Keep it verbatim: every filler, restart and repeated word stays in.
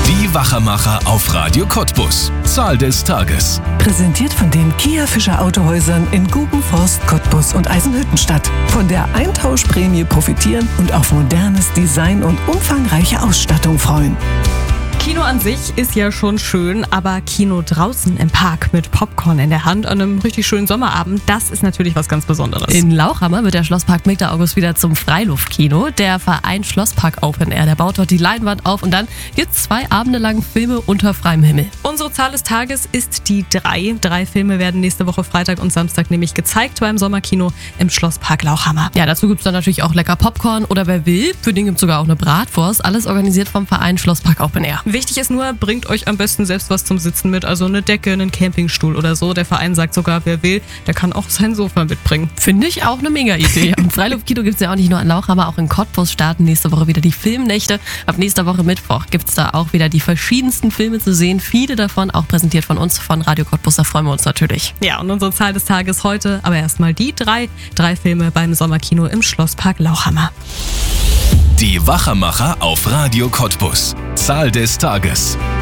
Die Wachermacher auf Radio Cottbus. Zahl des Tages. Präsentiert von den Kia Fischer Autohäusern in Gubenforst, Cottbus und Eisenhüttenstadt. Von der Eintauschprämie profitieren und auf modernes Design und umfangreiche Ausstattung freuen. Kino an sich ist ja schon schön, aber Kino draußen im Park mit Popcorn in der Hand an einem richtig schönen Sommerabend, das ist natürlich was ganz Besonderes. In Lauchhammer wird der Schlosspark Mitte August wieder zum Freiluftkino. Der Verein Schlosspark Open Air, der baut dort die Leinwand auf und dann gibt es zwei Abende lang Filme unter freiem Himmel. Unsere Zahl des Tages ist die drei. Drei Filme werden nächste Woche Freitag und Samstag nämlich gezeigt beim Sommerkino im Schlosspark Lauchhammer. Ja, dazu gibt es dann natürlich auch lecker Popcorn oder wer will, für den gibt es sogar auch eine Bratwurst. Alles organisiert vom Verein Schlosspark Open Air. Wichtig ist nur, bringt euch am besten selbst was zum Sitzen mit, also eine Decke, einen Campingstuhl oder so. Der Verein sagt sogar, wer will, der kann auch sein Sofa mitbringen. Finde ich auch eine mega Idee. Im Freiluftkino gibt es ja auch nicht nur in Lauchhammer, auch in Cottbus starten nächste Woche wieder die Filmnächte. Ab nächster Woche Mittwoch gibt es da auch wieder die verschiedensten Filme zu sehen. Viele davon auch präsentiert von uns, von Radio Cottbus, da freuen wir uns natürlich. Ja, und unsere Zahl des Tages heute, aber erstmal die drei. Drei Filme beim Sommerkino im Schlosspark Lauchhammer. Die Wachermacher auf Radio Cottbus. Zahl des Tages.